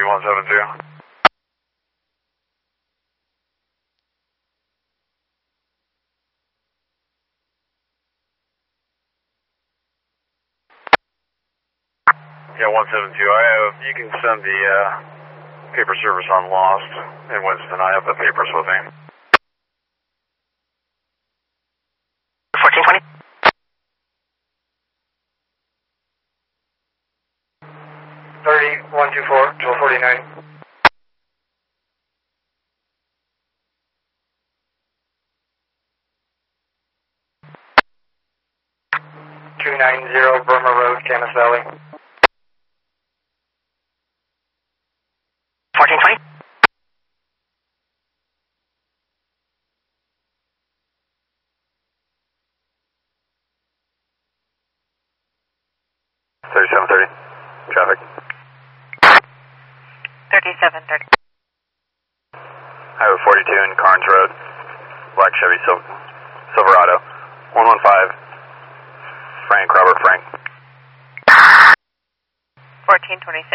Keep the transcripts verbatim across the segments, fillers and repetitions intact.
one seven two. Yeah, one seven two. I have, you can send the uh, paper service on lost in Winston. I have the papers with me. fourteen twenty. thirty, one two four, twelve forty-nine. two nine zero Burma Road, Camas Valley. fourteen twenty. thirty-seven thirty. Traffic. thirty-seven thirty. Highway forty-two in Carnes Road. Black Chevy Sil Silverado. one one five. Frank, Robert Frank. fourteen twenty-six.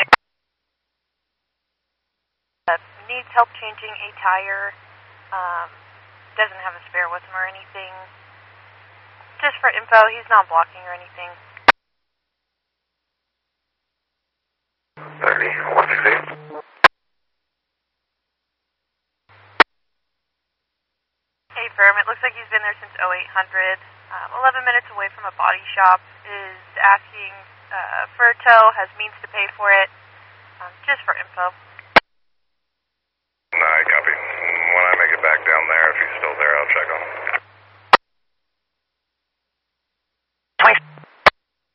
Uh, needs help changing a tire. Um, doesn't have a spare with him or anything. Just for info, he's not blocking or anything. thirty, one six eight. Hey, firm. It looks like he's been there since oh eight hundred. Um, eleven minutes away from a body shop. Is asking uh, for a tow. Has means to pay for it. Um, just for info.